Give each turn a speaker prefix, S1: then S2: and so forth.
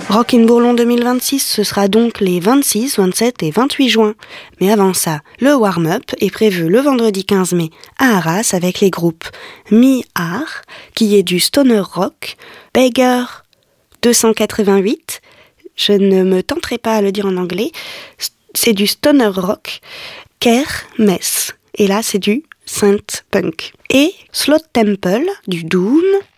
S1: Rock in Bourlon 2026, ce sera donc les 26, 27 et 28 juin. Mais avant ça, le warm-up est prévu le vendredi 15 mai à Arras avec les groupes Mi-Art, qui est du stoner rock, Beggar 288, je ne me tenterai pas à le dire en anglais, c'est du stoner rock, Kermesse, et là c'est du synth punk. Et Slot Temple, du doom,